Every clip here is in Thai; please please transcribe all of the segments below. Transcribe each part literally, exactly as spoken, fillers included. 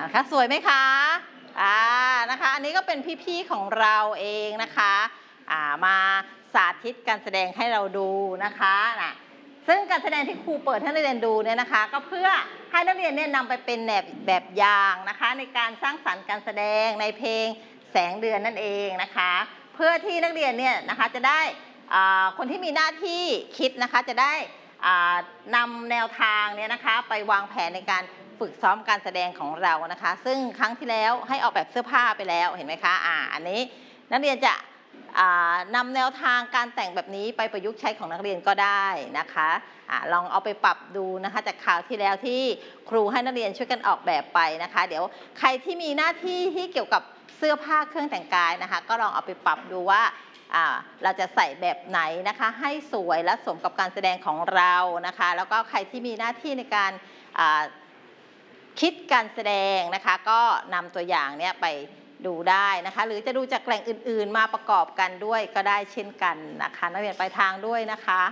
ค่ะสวยไหมคะอ่านะคะอันนี้ก็เป็นพี่ๆของเราเองนะคะอ่ามาสาธิตการแสดงให้เราดูนะคะนะซึ่งการแสดงที่ครูเปิดให้นักเรียนดูเนี่ยนะคะก็เพื่อให้นักเรียนเนี่ยนำไปเป็นแบบแบบอย่างนะคะในการสร้างสรรค์การแสดงในเพลงแสงเดือนนั่นเองนะคะเพื่อที่นักเรียนเนี่ยนะคะจะได้คนที่มีหน้าที่คิดนะคะจะได้นำแนวทางเนี่ยนะคะไปวางแผนในการฝึกซ้อมการแสดงของเรานะคะซึ่งครั้งที่แล้วให้ออกแบบเสื้อผ้าไปแล้วเห็นไหมคะอ่าอันนี้นักเรียนจะนำแนวทางการแต่งแบบนี้ไปประยุกต์ใช้ของนักเรียนก็ได้นะคะอะลองเอาไปปรับดูนะคะจากคราวที่แล้วที่ครูให้นักเรียนช่วยกันออกแบบไปนะคะเดี๋ยวใครที่มีหน้าที่ที่เกี่ยวกับเสื้อผ้าเครื่องแต่งกายนะคะก็ลองเอาไปปรับดูว่าเราจะใส่แบบไหนนะคะให้สวยและสมกับการแสดงของเรานะคะแล้วก็ใครที่มีหน้าที่ในการคิดการแสดงนะคะก็นำตัวอย่างเนี้ยไปดูได้นะคะหรือจะดูจากแหล่งอื่นๆมาประกอบกันด้วยก็ได้เช่นกันนะคะนักเรียนปลายทางด้วยนะคะ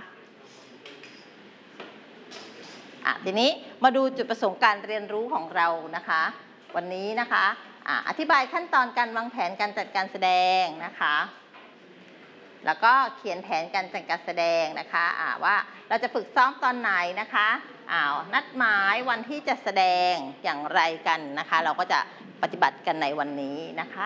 อ่ะทีนี้มาดูจุดประสงค์การเรียนรู้ของเรานะคะวันนี้นะคะอ่ะอธิบายขั้นตอนการวางแผนการจัดการแสดงนะคะแล้วก็เขียนแผนการจัดการแสดงนะคะอ่าว่าเราจะฝึกซ้อมตอนไหนนะคะอ้าวนัดหมายวันที่จะแสดงอย่างไรกันนะคะเราก็จะปฏิบัติกันในวันนี้นะคะ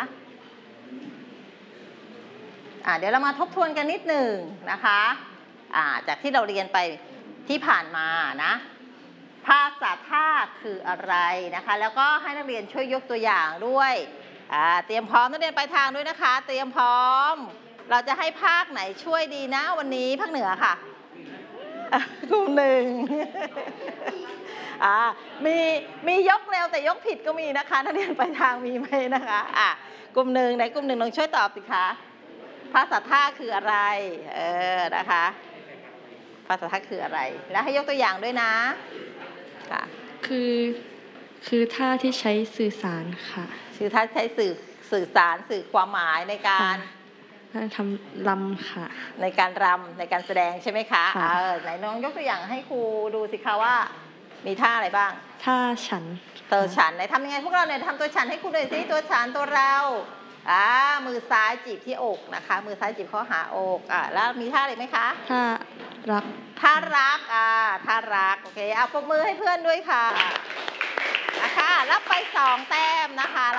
อ่าเดี๋ยวเรามาทบทวนกันนิดหนึ่งนะคะอ่าจากที่เราเรียนไปที่ผ่านมานะภาษาท่าคืออะไรนะคะแล้วก็ให้นักเรียนช่วยยกตัวอย่างด้วยอ่าเตรียมพร้อมนักเรียนปลายทางด้วยนะคะเตรียมพร้อมเราจะให้ภาคไหนช่วยดีนะวันนี้ภาคเหนือค่ะกลุ่มหนึ่งอ่ามีมียกเร็วแต่ยกผิดก็มีนะคะนักเรียนปลายทางมีไหมนะคะอ่ากลุ่มหนึ่งไหนกลุ่มหนึ่งลองช่วยตอบสิคะภาษาท่าคืออะไรเออนะคะภาษาท่าคืออะไรแล้วให้ยกตัวอย่างด้วยนะค่ะคือคือท่าที่ใช้สื่อสารค่ะคือท่าใช้สื่อสื่อสารสื่อความหมายในการทำรำค่ะในการรำในการแสดงใช่ไหมคะเออไหนน้องยกตัวอย่างให้ครูดูสิคะว่ามีท่าอะไรบ้างท่าฉันตัวฉันไหนทำยังไงพวกเราเนี่ยทำตัวฉันให้ครูดูสิตัวฉันตัวเราอ่ามือซ้ายจีบที่อกนะคะมือซ้ายจีบเข้าหาอกอ่าแล้วมีท่าอะไรไหมคะท่ารักท่ารักอ่าท่ารักโอเคเอาปรบมือให้เพื่อนด้วยค่ะนะคะรับไปสองแต้มนะคะ